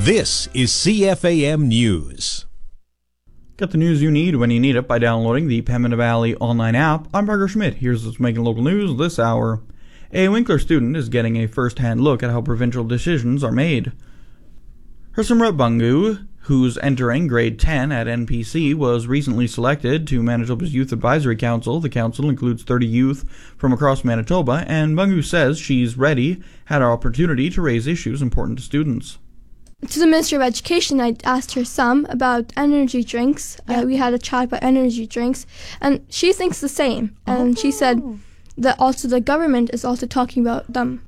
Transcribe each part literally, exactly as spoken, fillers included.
This is C F A M News. Get the news you need when you need it by downloading the Pembina Valley online app. I'm Parker Schmidt. Here's what's making local news this hour. A Winkler student is getting a first-hand look at how provincial decisions are made. Hersamrat Bungu, who's entering grade ten at N P C, was recently selected to Manitoba's Youth Advisory Council. The council includes thirty youth from across Manitoba, and Bungu says she's ready, had an opportunity to raise issues important to students. To the Minister of Education, I asked her some about energy drinks. Yeah. Uh, we had a chat about energy drinks, and she thinks the same. And oh. she said that also the government is also talking about them.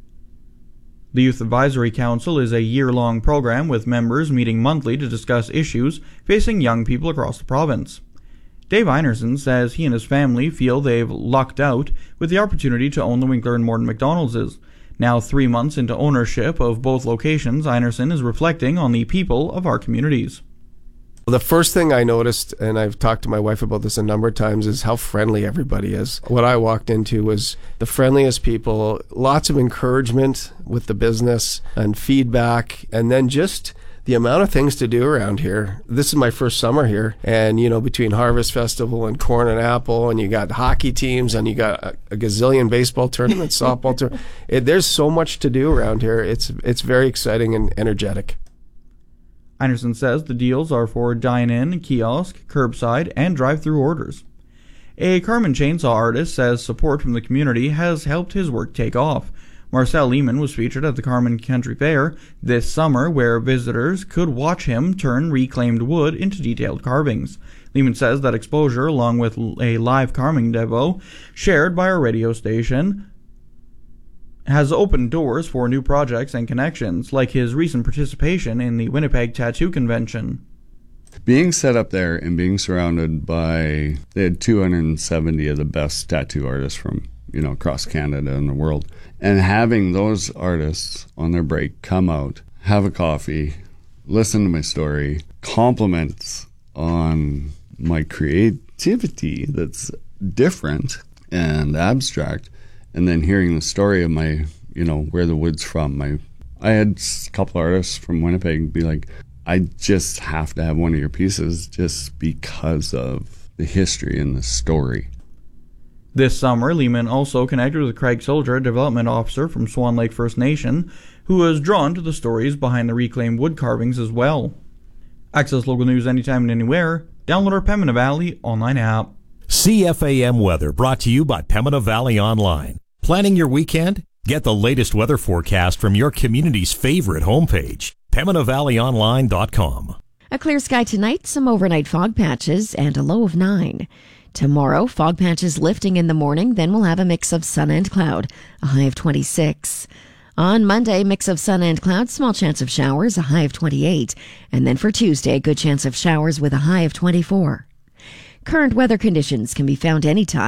The Youth Advisory Council is a year-long program with members meeting monthly to discuss issues facing young people across the province. Dave Einerson says he and his family feel they've lucked out with the opportunity to own the Winkler and Morton McDonald's. Now three months into ownership of both locations, Einerson is reflecting on the people of our communities. The first thing I noticed, and I've talked to my wife about this a number of times, is how friendly everybody is. What I walked into was the friendliest people, lots of encouragement with the business and feedback, and then just the amount of things to do around here. This is my first summer here, and you know, between Harvest Festival and Corn and Apple, and you got hockey teams, and you got a, a gazillion baseball tournaments, softball tournaments. It, there's so much to do around here. It's it's very exciting and energetic. Einerson says the deals are for dine-in, kiosk, curbside, and drive-through orders. A Carman chainsaw artist says support from the community has helped his work take off. Marcel Lehman was featured at the Carman Country Fair this summer, where visitors could watch him turn reclaimed wood into detailed carvings. Lehman says that exposure, along with a live carving demo shared by our radio station, has opened doors for new projects and connections, like his recent participation in the Winnipeg Tattoo Convention. Being set up there and being surrounded by, they had two hundred seventy of the best tattoo artists from, you know, across Canada and the world. And having those artists on their break come out, have a coffee, listen to my story, compliments on my creativity that's different and abstract, and then hearing the story of my, you know, where the wood's from. My, I had a couple artists from Winnipeg be like, I just have to have one of your pieces just because of the history and the story. This summer, Lehman also connected with Craig Soldier, a development officer from Swan Lake First Nation, who was drawn to the stories behind the reclaimed wood carvings as well. Access local news anytime and anywhere. Download our Pembina Valley online app. C F A M weather brought to you by Pembina Valley Online. Planning your weekend? Get the latest weather forecast from your community's favorite homepage, Pembina Valley Online dot com. A clear sky tonight, some overnight fog patches, and a low of nine. Tomorrow, fog patches lifting in the morning, then we'll have a mix of sun and cloud, a high of twenty-six. On Monday, mix of sun and cloud, small chance of showers, a high of twenty-eight. And then for Tuesday, a good chance of showers with a high of twenty-four. Current weather conditions can be found anytime